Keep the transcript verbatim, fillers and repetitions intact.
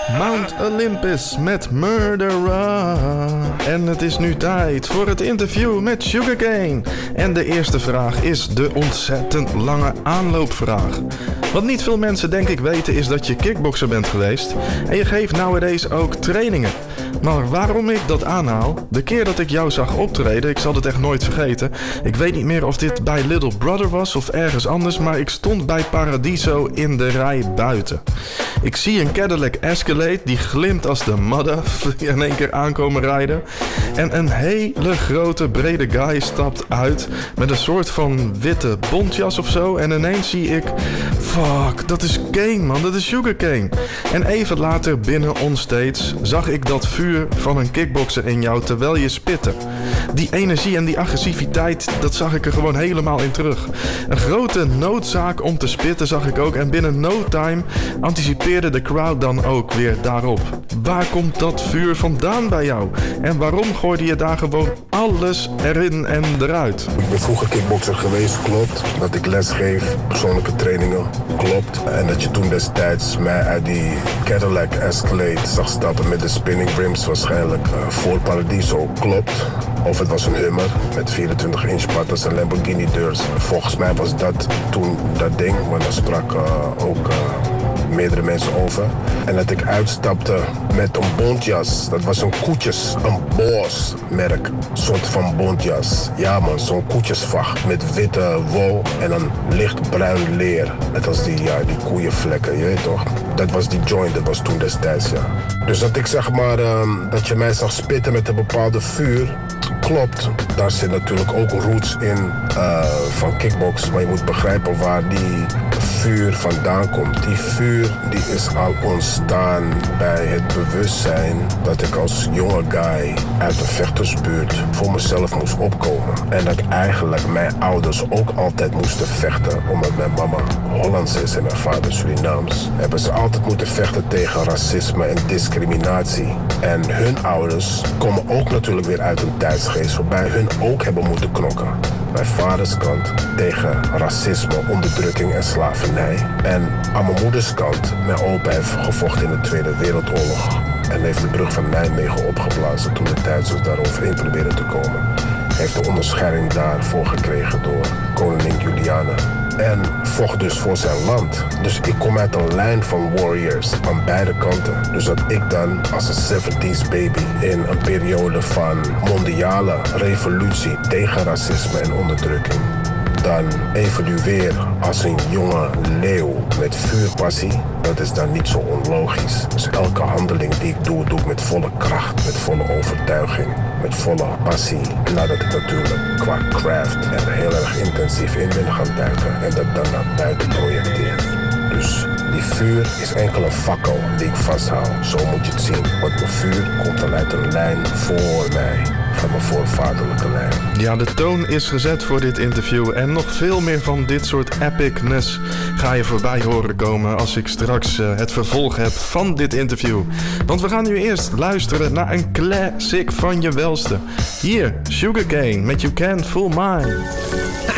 Mount Olympus met Murderer. En het is nu tijd voor het interview met Sugarcane. En de eerste vraag is de ontzettend lange aanloopvraag. Wat niet veel mensen denk ik weten is dat je kickbokser bent geweest. En je geeft nowadays ook trainingen. Maar waarom ik dat aanhaal? De keer dat ik jou zag optreden, ik zal het echt nooit vergeten. Ik weet niet meer of dit bij Little Brother was of ergens anders, maar ik stond bij Paradiso in de rij buiten. Ik zie een Cadillac Escalade die glimt als de mother in één keer aankomen rijden. En een hele grote brede guy stapt uit met een soort van witte bontjas of zo. En ineens zie ik, fuck, dat is Kane man, dat is Sugarcane. En even later binnen onstage zag ik dat vuur van een kickbokser in jou terwijl je spitte. Die energie en die agressiviteit, dat zag ik er gewoon helemaal in terug. Een grote noodzaak om te spitten zag ik ook en binnen no time anticipeerde de crowd dan ook weer daarop. Waar komt dat vuur vandaan bij jou? En waarom gooide je daar gewoon alles erin en eruit? Ik ben vroeger kickbokser geweest, klopt. Dat ik les geef, persoonlijke trainingen, klopt. En dat je toen destijds mij uit die Cadillac Escalade zag stappen met de spinning rims waarschijnlijk uh, voor Paradiso, klopt. Of het was een Hummer met vierentwintig inch patas en Lamborghini deurs. Volgens mij was dat toen dat ding, maar daar sprak uh, ook uh, meerdere mensen over. En dat ik uitstapte met een bontjas. Dat was een koetjes, een Boss merk, soort van bontjas. Ja man, zo'n koetjesvacht met witte wol en een lichtbruin leer. Net als die, ja, die koeienvlekken, je weet toch. Dat was die joint, dat was toen destijds, ja. Dus dat ik zeg maar, um, dat je mij zag spitten met een bepaalde vuur, klopt. Daar zit natuurlijk ook roots in uh, van kickbox. Maar je moet begrijpen waar die vuur vandaan komt. Die vuur die is al ontstaan bij het bewustzijn dat ik als jonge guy uit een vechtersbuurt voor mezelf moest opkomen. En dat eigenlijk mijn ouders ook altijd moesten vechten. Omdat mijn mama Hollands is en mijn vader Surinaams. Hebben ze altijd moeten vechten tegen racisme en discriminatie. En hun ouders komen ook natuurlijk weer uit een tijdsgeest waarbij hun ook hebben moeten knokken. Mijn vaders kant tegen racisme, onderdrukking en slavernij. En aan mijn moeders kant, mijn opa heeft gevochten in de Tweede Wereldoorlog. En heeft de brug van Nijmegen opgeblazen toen de Duitsers daar overheen probeerden te komen. Heeft de onderscheiding daarvoor gekregen door koningin Juliana. En vocht dus voor zijn land. Dus ik kom uit een lijn van warriors aan beide kanten. Dus dat ik dan als een seventies baby in een periode van mondiale revolutie tegen racisme en onderdrukking dan evolueer als een jonge leeuw met vuurpassie, dat is dan niet zo onlogisch. Dus elke handeling die ik doe, doe ik met volle kracht, met volle overtuiging, met volle passie. Nadat ik natuurlijk qua craft er heel erg intensief in ben gaan duiken en dat dan naar buiten projecteer. Dus die vuur is enkel een fakkel die ik vasthoud. Zo moet je het zien. Want mijn vuur komt dan uit een lijn voor mij. Van mijn voorvaderlijke lijn. Ja, de toon is gezet voor dit interview. En nog veel meer van dit soort epicness ga je voorbij horen komen als ik straks uh, het vervolg heb van dit interview. Want we gaan nu eerst luisteren naar een classic van je welste. Hier, Sugarcane met You Can't Fool Mine.